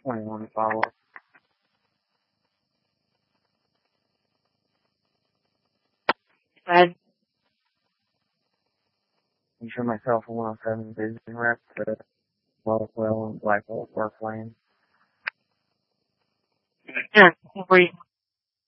21 follow-up. I'm sure myself and 107 business rep to Well and Black Wolf are playing. Yeah, we